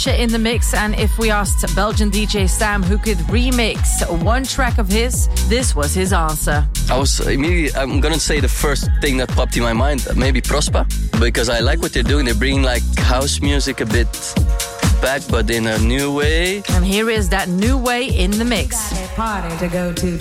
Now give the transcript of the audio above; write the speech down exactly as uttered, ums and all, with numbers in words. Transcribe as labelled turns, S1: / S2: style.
S1: Russia in the mix, and if we asked Belgian D J Sam who could remix one track of his, this was his answer.
S2: I was immediately, I'm gonna say the first thing that popped in my mind, maybe Prospa, because I like what they're doing. They're bringing like house music a bit back, but in a new way.
S1: And here is that new way in the mix.
S3: Party to go to.